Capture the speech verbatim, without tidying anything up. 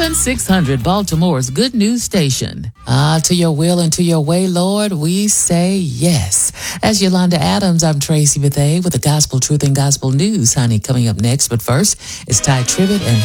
seven six hundred, Baltimore's Good News Station. Ah, to your will and to your way, Lord, we say yes. As Yolanda Adams, I'm Tracy Bethea with the Gospel Truth and Gospel News, honey, coming up next. But first, it's Ty Tribbett and